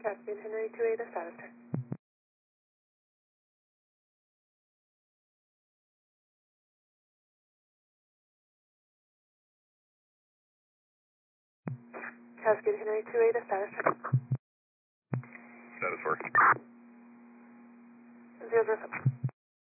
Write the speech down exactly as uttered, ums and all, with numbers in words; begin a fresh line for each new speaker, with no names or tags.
Cascade Henry two Ada, status check. Cascade Henry two Ada, status check.
Status work.
Zero zero seven.